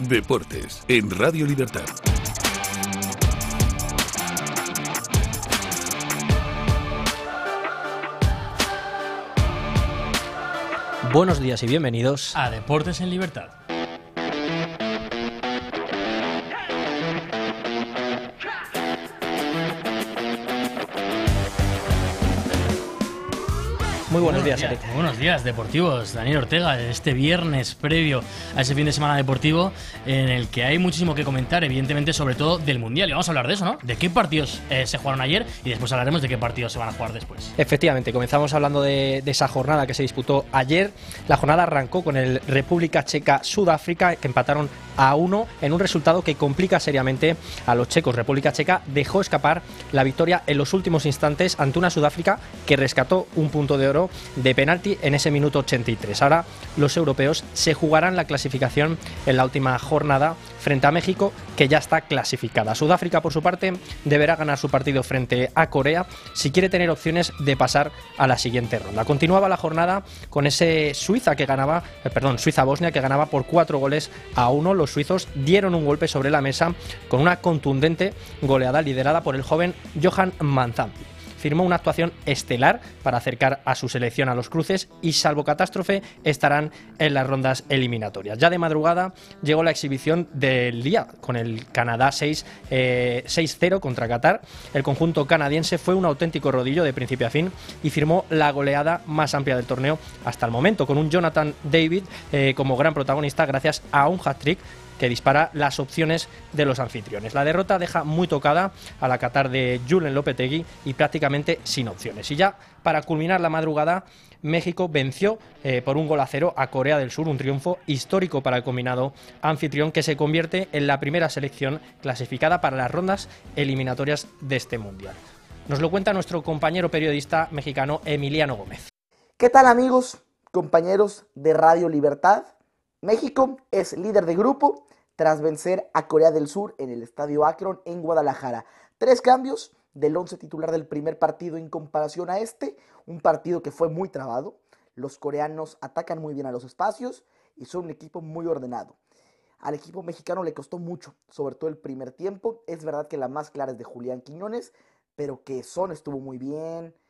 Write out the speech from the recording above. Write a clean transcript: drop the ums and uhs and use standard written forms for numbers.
Deportes en Radio Libertad. Buenos días y bienvenidos a Deportes en Libertad. Muy buenos días, Eric. Muy buenos días, deportivos. Daniel Ortega, este viernes previo a ese fin de semana deportivo en el que hay muchísimo que comentar, evidentemente, sobre todo del Mundial. Y vamos a hablar de eso, ¿no? De qué partidos se jugaron ayer y después hablaremos de qué partidos se van a jugar después. Efectivamente, comenzamos hablando de esa jornada que se disputó ayer. La jornada arrancó con el República Checa-Sudáfrica, que empataron a 1 en un resultado que complica seriamente a los checos. República Checa dejó escapar la victoria en los últimos instantes ante una Sudáfrica que rescató un punto de oro de penalti en ese minuto 83. Ahora los europeos se jugarán la clasificación en la última jornada frente a México, que ya está clasificada. Sudáfrica, por su parte, deberá ganar su partido frente a Corea si quiere tener opciones de pasar a la siguiente ronda. Continuaba la jornada con ese Suiza-Bosnia que ganaba por 4-1. Los suizos dieron un golpe sobre la mesa con una contundente goleada liderada por el joven Johan Manzampi. Firmó una actuación estelar para acercar a su selección a los cruces y, salvo catástrofe, estarán en las rondas eliminatorias. Ya de madrugada llegó la exhibición del día con el Canadá 6-0 contra Qatar. El conjunto canadiense fue un auténtico rodillo de principio a fin y firmó la goleada más amplia del torneo hasta el momento, con un Jonathan David como gran protagonista gracias a un hat-trick que dispara las opciones de los anfitriones. La derrota deja muy tocada a la Qatar de Julen Lopetegui y prácticamente sin opciones. Y ya para culminar la madrugada, México venció por 1-0 a Corea del Sur, un triunfo histórico para el combinado anfitrión que se convierte en la primera selección clasificada para las rondas eliminatorias de este Mundial. Nos lo cuenta nuestro compañero periodista mexicano Emiliano Gómez. ¿Qué tal, amigos, compañeros de Radio Libertad? México es líder de grupo tras vencer a Corea del Sur en el Estadio Akron en Guadalajara. 3 cambios del 11 titular del primer partido en comparación a un partido que fue muy trabado. Los coreanos atacan muy bien a los espacios y son un equipo muy ordenado. Al equipo mexicano le costó mucho, sobre todo el primer tiempo. Es verdad que la más clara es de Julián Quiñones, pero que Son estuvo muy bien,